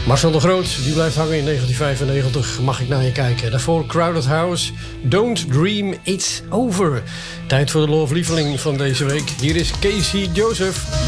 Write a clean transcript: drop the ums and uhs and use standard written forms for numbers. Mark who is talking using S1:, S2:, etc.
S1: Marcel de Groot, die blijft hangen in 1995. Mag ik naar je kijken. Daarvoor Crowded House. Don't Dream It's Over. Tijd voor de love-lieveling van deze week. Hier is Casey Joseph.